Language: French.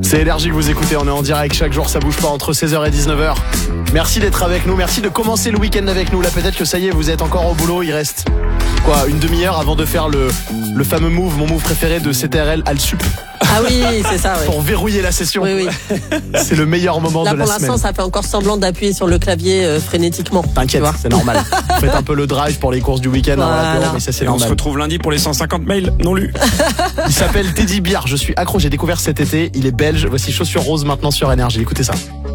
C'est Énergie que vous écoutez, on est en direct chaque jour, ça bouge pas entre 16h et 19h. Merci d'être avec nous, merci de commencer le week-end avec nous. Là peut-être que ça y est, vous êtes encore au boulot, il reste une demi-heure avant de faire le fameux move, mon move préféré de CTRL Alsup. Ah oui, c'est ça, oui. Pour verrouiller la session. Oui. C'est le meilleur moment là, de la semaine. Là pour l'instant, ça fait encore semblant d'appuyer sur le clavier frénétiquement. T'inquiète, c'est normal. Faites un peu le drive pour les courses du week-end. Voilà. Mais ça c'est Et normal. on se retrouve lundi pour les 150 mails non lus. Il s'appelle Teddy Bear, je suis accro, j'ai découvert cet été, il est belge. Voici Chaussures Roses maintenant sur Énergie, écoutez ça.